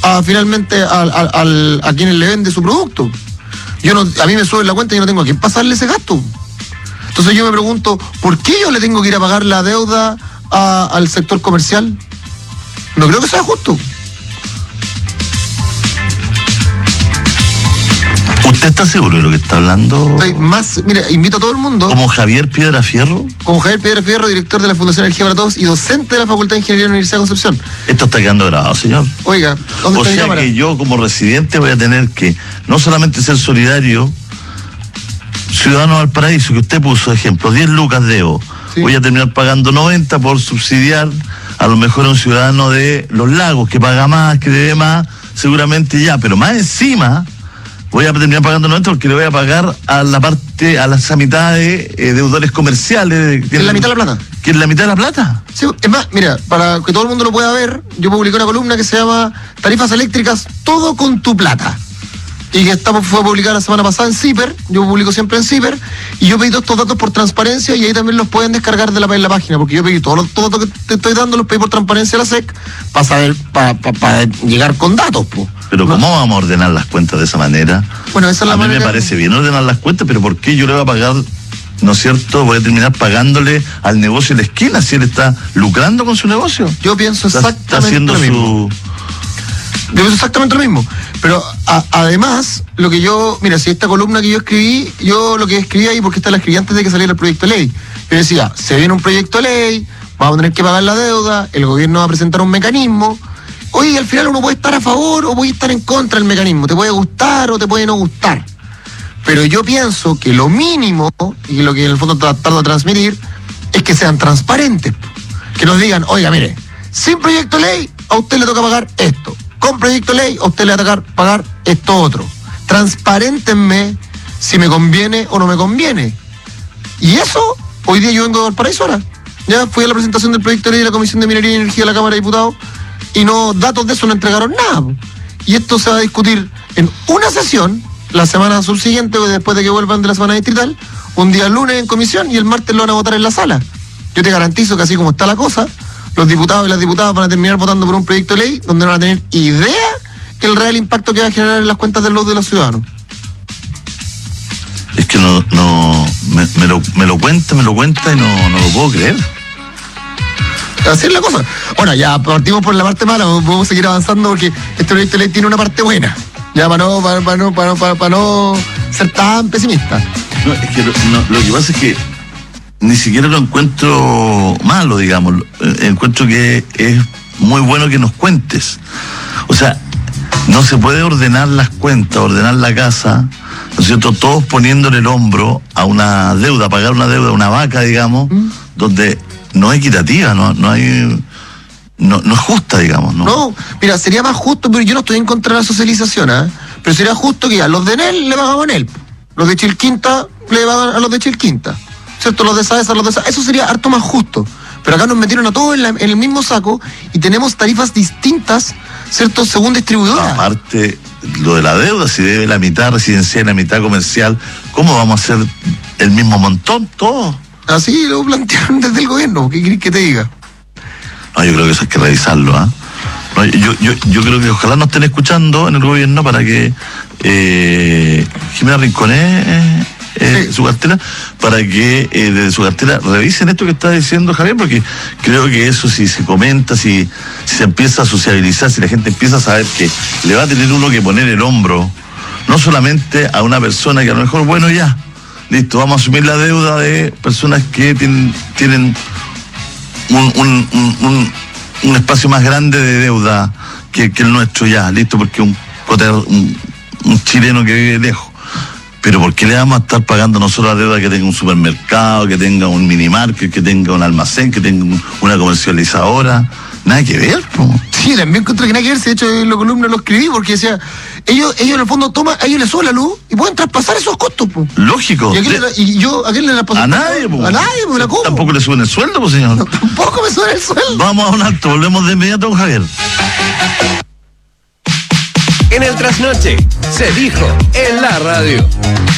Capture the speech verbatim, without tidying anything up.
a finalmente a, a, a, a quienes le vende su producto. Yo no, a mí me sube la cuenta y yo no tengo a quién pasarle ese gasto. Entonces yo me pregunto, ¿por qué yo le tengo que ir a pagar la deuda a, al sector comercial? No creo que sea justo. ¿Usted está seguro de lo que está hablando? Estoy más, mira, invito a todo el mundo. ¿Como Javier Piedrafierro? Como Javier Piedrafierro, director de la Fundación Energía para Todos y docente de la Facultad de Ingeniería de la Universidad de Concepción. Esto está quedando grabado, señor. Oiga, ¿dónde o está mi sea cámara? que yo como residente voy a tener que no solamente ser solidario, Ciudadano Valparaíso, que usted puso ejemplo, diez lucas debo, sí. Voy a terminar pagando noventa por subsidiar a lo mejor a un ciudadano de Los Lagos que paga más, que debe más, seguramente ya, pero más encima voy a terminar pagando noventa porque le voy a pagar a la parte, a la esa mitad de eh, deudores comerciales. ¿Que es la mitad de la plata? ¿Que es la mitad de la plata? Sí, es más, mira, para que todo el mundo lo pueda ver, yo publiqué una columna que se llama Tarifas Eléctricas, todo con tu plata. Y que está, fue publicada la semana pasada en Ciper, yo publico siempre en Ciper, y yo pedí todos estos datos por transparencia y ahí también los pueden descargar de la, de la página, porque yo pedí todos los todo datos que te estoy dando, los pedí por transparencia a la S E C, para saber, para pa, pa llegar con datos, pues. Pero ¿no? ¿Cómo vamos a ordenar las cuentas de esa manera? Bueno, esa es la a manera. mí me parece bien ordenar las cuentas, pero ¿por qué yo le voy a pagar, no es cierto, voy a terminar pagándole al negocio de la esquina si él está lucrando con su negocio? Yo pienso exactamente está, está haciendo lo mismo. Su... Yo pienso exactamente lo mismo. Pero a, además, lo que yo, mira, si esta columna que yo escribí, yo lo que escribí ahí, porque esta la escribí antes de que saliera el proyecto de ley. Yo decía, se viene un proyecto de ley, vamos a tener que pagar la deuda, el gobierno va a presentar un mecanismo. Oye, al final uno puede estar a favor o puede estar en contra del mecanismo, te puede gustar o te puede no gustar. Pero yo pienso que lo mínimo, y lo que en el fondo trato de transmitir, es que sean transparentes. Que nos digan, oiga, mire, sin proyecto de ley, a usted le toca pagar esto. Con proyecto de ley, a usted le va a tocar pagar esto otro. Transparéntenme si me conviene o no me conviene. Y eso, hoy día yo vengo de Valparaíso ahora. Ya fui a la presentación del proyecto de ley de la Comisión de Minería y Energía de la Cámara de Diputados y no, datos de eso no entregaron nada. Y esto se va a discutir en una sesión, la semana subsiguiente, después de que vuelvan de la semana distrital, un día lunes en comisión y el martes lo van a votar en la sala. Yo te garantizo que así como está la cosa, los diputados y las diputadas van a terminar votando por un proyecto de ley donde no van a tener idea del real impacto que va a generar en las cuentas de los de los ciudadanos. Es que no, no me, me, lo, me lo cuenta, me lo cuenta y no, no lo puedo creer. Así es la cosa. Bueno, ya partimos por la parte mala, podemos seguir avanzando porque este proyecto de ley tiene una parte buena. Ya para no, para, para no, para, para, para no ser tan pesimista. No, es que lo, no, lo que pasa es que ni siquiera lo encuentro malo, digamos. Encuentro que es muy bueno que nos cuentes. O sea, no se puede ordenar las cuentas, ordenar la casa, ¿no es cierto? Todos poniéndole el hombro a una deuda, pagar una deuda, una vaca, digamos, ¿Mm? donde no es equitativa, no, no hay, no, no es justa, digamos, ¿no? No, mira, sería más justo, pero yo no estoy en contra de la socialización, ¿eh? Pero sería justo que a los de Enel le pagaban a Enel, los de Chilquinta le pagaban a los de Chilquinta, ¿cierto? Los de Saesa, los de Saesa, eso sería harto más justo. Pero acá nos metieron a todos en, la, en el mismo saco y tenemos tarifas distintas, ¿cierto? Según distribuidora. Aparte, lo de la deuda, si debe la mitad residencial y la mitad comercial, ¿cómo vamos a hacer el mismo montón, todo? Así lo plantearon desde el gobierno, ¿qué querés que te diga? No, yo creo que eso hay que revisarlo, ¿ah? ¿eh? No, yo, yo, yo creo que ojalá nos estén escuchando en el gobierno para que eh, Jimena Rinconés, eh, sí. su cartera, para que eh, desde su cartera revisen esto que está diciendo Javier, porque creo que eso si se comenta, si, si se empieza a sociabilizar, si la gente empieza a saber que le va a tener uno que poner el hombro, no solamente a una persona que a lo mejor, bueno, ya, listo, vamos a asumir la deuda de personas que tienen, tienen un, un, un, un, un espacio más grande de deuda que, que el nuestro, ya, listo, porque un, un, un chileno que vive lejos. Pero ¿por qué le vamos a estar pagando nosotros la deuda que tenga un supermercado, que tenga un minimarket, que tenga un almacén, que tenga un, una comercializadora? Nada que ver, po. Sí, también encontré que nada que ver, de hecho en la columna lo escribí porque decía, ellos, ellos en el fondo toman, a ellos les sube la luz y pueden traspasar esos costos, po. Lógico. ¿Y, a quién le, y yo a quién le la paso? A nadie, po. A nadie, po, la como. Tampoco le suben el sueldo, po, señor. No, tampoco me suben el sueldo. Vamos a un alto, volvemos de inmediato con Javier. En el trasnoche, se dijo en la radio.